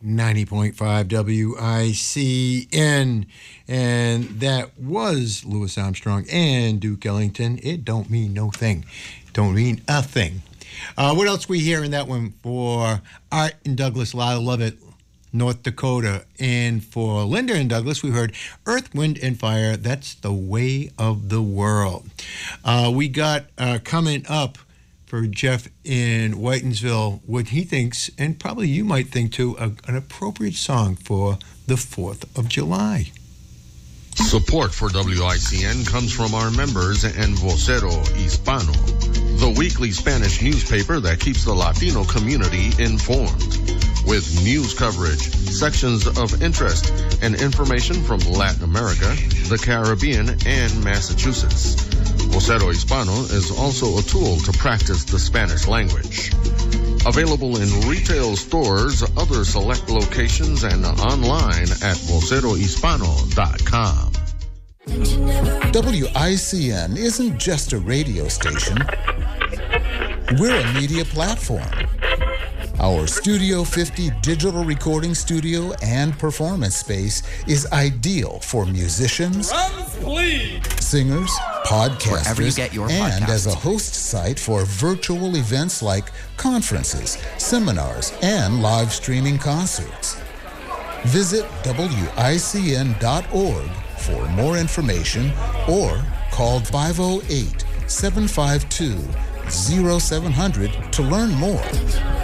90.5 WICN. And that was Louis Armstrong and Duke Ellington. It don't mean no thing. Don't mean a thing. What else we hear in that one for Art and Douglas? I love it. North Dakota. And for Linda and Douglas, we heard Earth, Wind, and Fire. That's the way of the world. We got coming up for Jeff in Whitensville what he thinks, and probably you might think too, an appropriate song for the 4th of July. Support for WICN comes from our members and Vocero Hispano, the weekly Spanish newspaper that keeps the Latino community informed. With news coverage, sections of interest, and information from Latin America, the Caribbean, and Massachusetts. Vocero Hispano is also a tool to practice the Spanish language. Available in retail stores, other select locations, and online at vocerohispano.com. WICN isn't just a radio station. We're a media platform. Our Studio 50 digital recording studio and performance space is ideal for musicians, singers, podcasters, and as a host site for virtual events like conferences, seminars, and live streaming concerts. Visit WICN.org for more information or call 508-752-0700 to learn more.